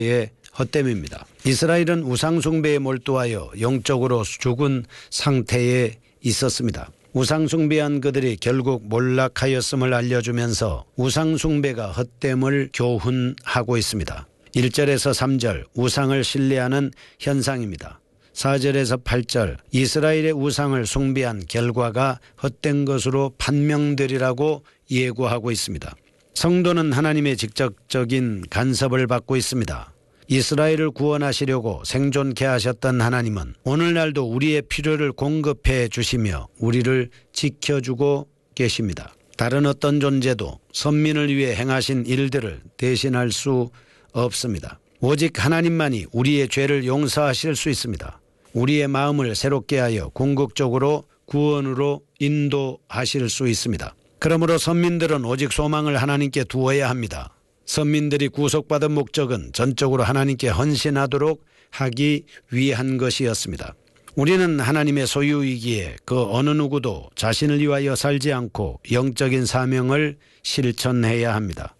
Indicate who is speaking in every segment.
Speaker 1: 헛됨입니다. 이스라엘은 우상숭배에 몰두하여 영적으로 죽은 상태에 있었습니다. 우상숭배한 그들이 결국 몰락하였음을 알려주면서 우상숭배가 헛됨을 교훈하고 있습니다. 1절에서 3절 우상을 신뢰하는 현상입니다. 4절에서 8절 이스라엘의 우상을 숭배한 결과가 헛된 것으로 판명되리라고 예고하고 있습니다. 성도는 하나님의 직접적인 간섭을 받고 있습니다. 이스라엘을 구원하시려고 생존케 하셨던 하나님은 오늘날도 우리의 필요를 공급해 주시며 우리를 지켜주고 계십니다. 다른 어떤 존재도 선민을 위해 행하신 일들을 대신할 수 없습니다. 오직 하나님만이 우리의 죄를 용서하실 수 있습니다. 우리의 마음을 새롭게 하여 궁극적으로 구원으로 인도하실 수 있습니다. 그러므로 선민들은 오직 소망을 하나님께 두어야 합니다. 선민들이 구속받은 목적은 전적으로 하나님께 헌신하도록 하기 위한 것이었습니다. 우리는 하나님의 소유이기에 그 어느 누구도 자신을 위하여 살지 않고 영적인 사명을 실천해야 합니다.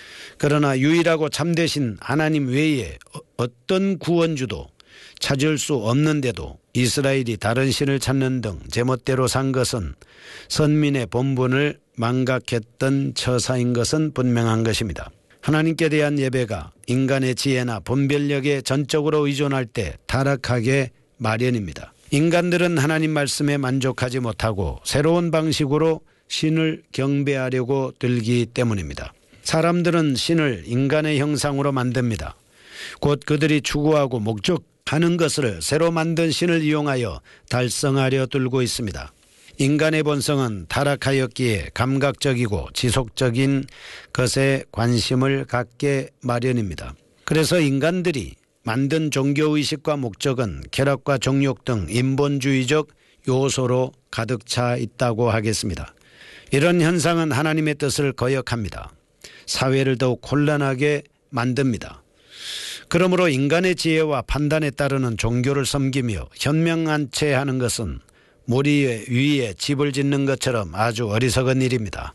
Speaker 1: 그러나 유일하고 참되신 하나님 외에 어떤 구원주도 찾을 수 없는데도 이스라엘이 다른 신을 찾는 등 제멋대로 산 것은 선민의 본분을 망각했던 처사인 것은 분명한 것입니다. 하나님께 대한 예배가 인간의 지혜나 분별력에 전적으로 의존할 때 타락하게 마련입니다. 인간들은 하나님 말씀에 만족하지 못하고 새로운 방식으로 신을 경배하려고 들기 때문입니다. 사람들은 신을 인간의 형상으로 만듭니다. 곧 그들이 추구하고 목적하는 것을 새로 만든 신을 이용하여 달성하려 들고 있습니다. 인간의 본성은 타락하였기에 감각적이고 지속적인 것에 관심을 갖게 마련입니다. 그래서 인간들이 만든 종교의식과 목적은 쾌락과 정욕 등 인본주의적 요소로 가득 차 있다고 하겠습니다. 이런 현상은 하나님의 뜻을 거역합니다. 사회를 더욱 혼란하게 만듭니다. 그러므로 인간의 지혜와 판단에 따르는 종교를 섬기며 현명한 채 하는 것은 모리 위에 집을 짓는 것처럼 아주 어리석은 일입니다.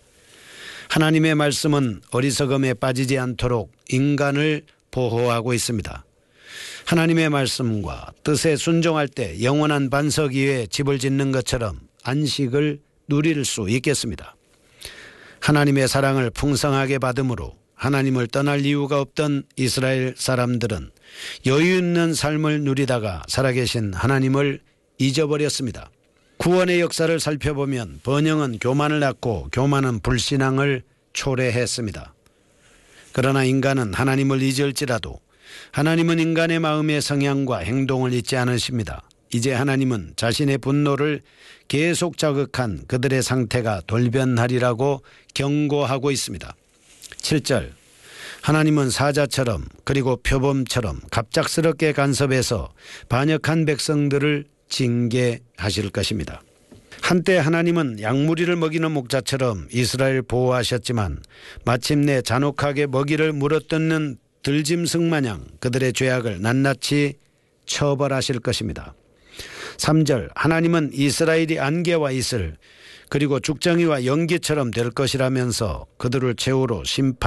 Speaker 1: 하나님의 말씀은 어리석음에 빠지지 않도록 인간을 보호하고 있습니다. 하나님의 말씀과 뜻에 순종할 때 영원한 반석 위에 집을 짓는 것처럼 안식을 누릴 수 있겠습니다. 하나님의 사랑을 풍성하게 받음으로 하나님을 떠날 이유가 없던 이스라엘 사람들은 여유 있는 삶을 누리다가 살아계신 하나님을 잊어버렸습니다. 구원의 역사를 살펴보면 번영은 교만을 낳고 교만은 불신앙을 초래했습니다. 그러나 인간은 하나님을 잊을지라도 하나님은 인간의 마음의 성향과 행동을 잊지 않으십니다. 이제 하나님은 자신의 분노를 계속 자극한 그들의 상태가 돌변하리라고 경고하고 있습니다. 7절 하나님은 사자처럼 그리고 표범처럼 갑작스럽게 간섭해서 반역한 백성들을 징계하실 것입니다. 한때 하나님은 양무리를 먹이는 목자처럼 이스라엘 보호하셨지만 마침내 잔혹하게 먹이를 물어뜯는 들짐승 마냥 그들의 죄악을 낱낱이 처벌하실 것입니다. 3절 하나님은 이스라엘이 안개와 이슬 그리고 죽정이와 연기처럼 될 것이라면서 그들을 최후로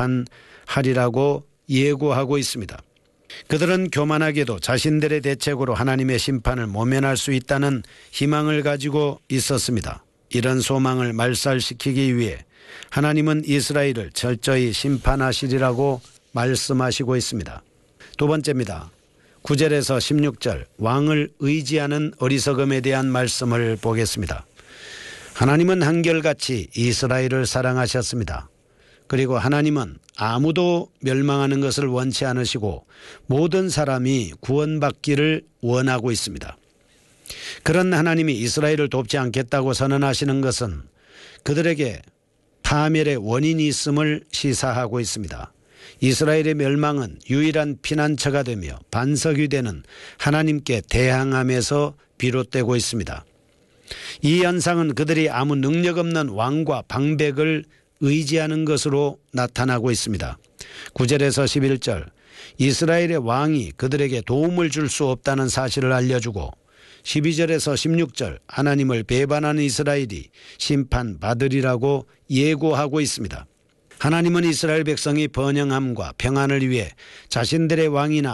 Speaker 1: 심판하리라고 예고하고 있습니다. 그들은 교만하게도 자신들의 대책으로 하나님의 심판을 모면할 수 있다는 희망을 가지고 있었습니다. 이런 소망을 말살시키기 위해 하나님은 이스라엘을 철저히 심판하시리라고 말씀하시고 있습니다. 두 번째입니다. 9절에서 16절 왕을 의지하는 어리석음에 대한 말씀을 보겠습니다. 하나님은 한결같이 이스라엘을 사랑하셨습니다. 그리고 하나님은 아무도 멸망하는 것을 원치 않으시고 모든 사람이 구원받기를 원하고 있습니다. 그런 하나님이 이스라엘을 돕지 않겠다고 선언하시는 것은 그들에게 파멸의 원인이 있음을 시사하고 있습니다. 이스라엘의 멸망은 유일한 피난처가 되며 반석이 되는 하나님께 대항함에서 비롯되고 있습니다. 이 현상은 그들이 아무 능력 없는 왕과 방백을 의지하는 것으로 나타나고 있습니다. 9절에서 11절 이스라엘의 왕이 그들에게 도움을 줄 수 없다는 사실을 알려주고 12절에서 16절 하나님을 배반하는 이스라엘이 심판받으리라고 예고하고 있습니다. 하나님은 이스라엘 백성이 번영함과 평안을 위해 자신들의 왕이나